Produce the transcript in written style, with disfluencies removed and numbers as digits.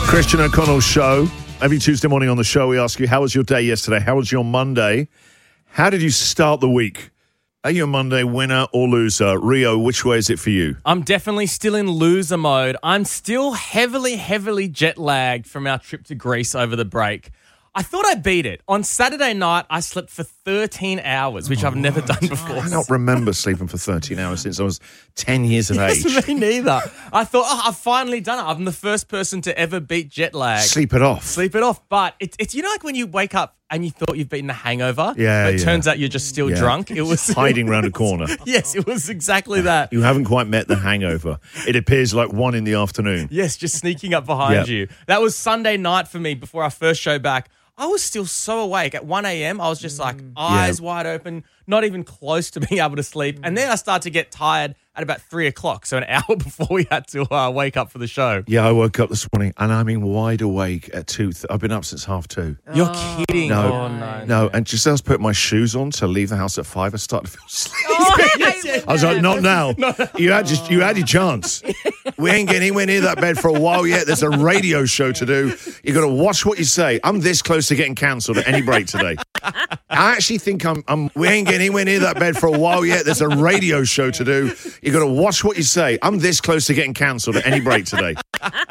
Christian O'Connell's show. Every Tuesday morning on the show, we ask you, how was your day yesterday? How was your Monday? How did you start the week? Are you a Monday winner or loser? Rio, which way is it for you? I'm definitely still in loser mode. I'm still heavily jet lagged from our trip to Greece over the break. I thought I beat it. On Saturday night, I slept for 13 hours, which I've never done before. I don't remember sleeping for 13 hours since I was 10 years of age. Me neither. I thought, I've finally done it. I'm the first person to ever beat jet lag. Sleep it off. Sleep it off. But it's you know, like when you wake up and you thought you've beaten the hangover, but it turns out you're just still drunk. It was hiding around a corner. Yes, it was exactly that. You haven't quite met the hangover. It appears like 1 in the afternoon. Yes, just sneaking up behind you. That was Sunday night for me before our first show back. I was still so awake. At 1 a.m., I was just like eyes wide open, not even close to being able to sleep. And then I started to get tired at about 3 o'clock, so an hour before we had to wake up for the show. Yeah, I woke up this morning and I'm wide awake at 2. I've been up since 2:30. You're kidding. No, No. And just as I was putting my shoes on to leave the house at 5, I started to feel sleepy. Yes. I was like, not now. You had your chance. We ain't getting anywhere near that bed for a while yet. There's a radio show to do. You got to watch what you say. I'm this close to getting cancelled at any break today. I actually think we ain't getting anywhere near that bed for a while yet. There's a radio show to do. You got to watch what you say. I'm this close to getting cancelled at any break today.